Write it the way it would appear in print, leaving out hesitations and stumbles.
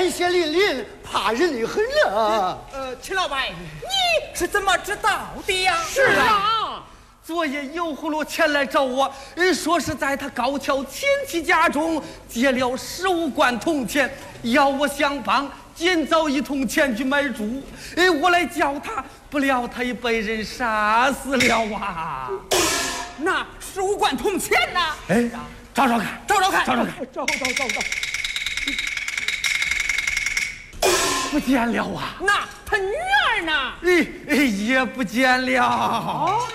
鲜血淋淋，怕人的很了。 秦老板，你是怎么知道的呀？ 是啊，昨夜油葫芦前来找我，说是在他高桥亲戚家中借了15贯铜钱，要我相帮，今早一同前去买猪。我来叫他，不料他已被人杀死了啊！ 那15贯铜钱呢？ 找找看， 找找看， 找， 不见了啊！ 那他女儿呢？ 也不见了。